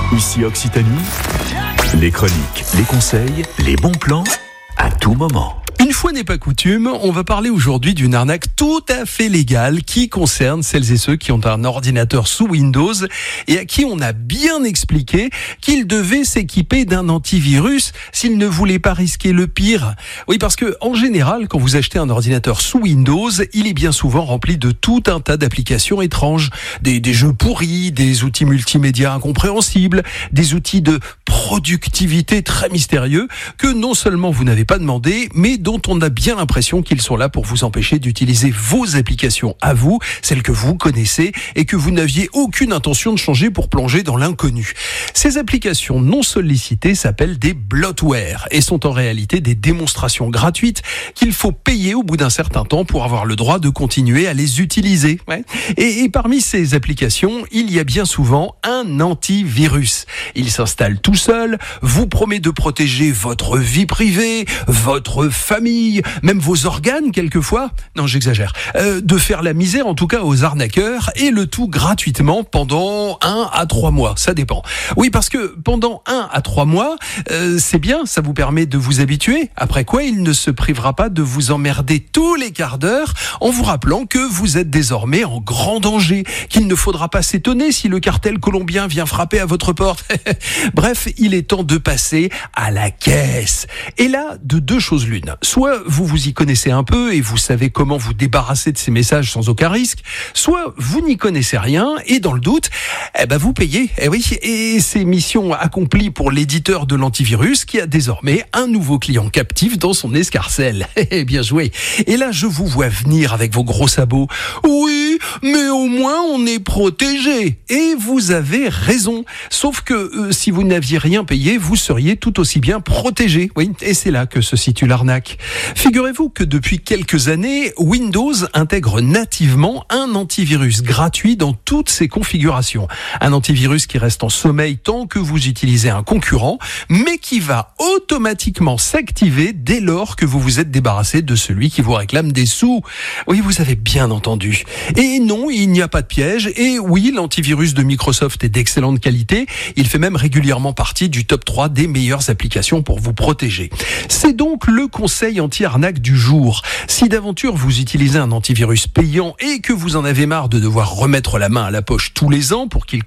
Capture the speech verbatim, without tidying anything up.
Ici Occitanie, les chroniques, les conseils, les bons plans, à tout moment. Une fois n'est pas coutume, on va parler aujourd'hui d'une arnaque tout à fait légale qui concerne celles et ceux qui ont un ordinateur sous Windows et à qui on a bien expliqué qu'ils devaient s'équiper d'un antivirus s'ils ne voulaient pas risquer le pire. Oui, parce que en général, quand vous achetez un ordinateur sous Windows, il est bien souvent rempli de tout un tas d'applications étranges, des, des jeux pourris, des outils multimédia incompréhensibles, des outils de productivité très mystérieux que non seulement vous n'avez pas demandé, mais dont on a bien l'impression qu'ils sont là pour vous empêcher d'utiliser vos applications à vous, celles que vous connaissez et que vous n'aviez aucune intention de changer pour plonger dans l'inconnu. Ces applications non sollicitées s'appellent des bloatware et sont en réalité des démonstrations gratuites qu'il faut payer au bout d'un certain temps pour avoir le droit de continuer à les utiliser. Ouais. Et, et parmi ces applications, il y a bien souvent un antivirus. Il s'installe tout seul, vous promet de protéger votre vie privée, votre famille, même vos organes quelquefois, non j'exagère, euh, de faire la misère en tout cas aux arnaqueurs et le tout gratuitement pendant un à trois mois, ça dépend. Oui, parce que pendant un à trois mois, euh, c'est bien, ça vous permet de vous habituer, après quoi il ne se privera pas de vous emmerder tous les quarts d'heure en vous rappelant que vous êtes désormais en grand danger, qu'il ne faudra pas s'étonner si le cartel colombien vient frapper à votre porte. Bref, il est temps de passer à la caisse. Et là, de deux choses l'une. Soit vous vous y connaissez un peu et vous savez comment vous débarrasser de ces messages sans aucun risque, soit vous n'y connaissez rien et dans le doute, eh ben vous payez. Eh oui, et c'est mission accomplie pour l'éditeur de l'antivirus qui a désormais un nouveau client captif dans son escarcelle. Bien joué. Et là, je vous vois venir avec vos gros sabots. Oui, mais au moins on est protégé. Et vous avez raison. Sauf que euh, si vous n'aviez rien payé, vous seriez tout aussi bien protégé. Oui, et c'est là que se situe l'arnaque. Figurez-vous que depuis quelques années, Windows intègre nativement un antivirus gratuit dans toutes ses configurations. Un antivirus qui reste en sommeil tant que vous utilisez un concurrent, mais qui va automatiquement s'activer dès lors que vous vous êtes débarrassé de celui qui vous réclame des sous. Oui, vous avez bien entendu. Et non, il n'y a pas de piège. Et oui, l'antivirus de Microsoft est d'excellente qualité. Il fait même régulièrement partie du top trois des meilleures applications pour vous protéger. C'est donc le conseil anti-arnaque du jour. Si d'aventure vous utilisez un antivirus payant et que vous en avez marre de devoir remettre la main à la poche tous les ans pour qu'il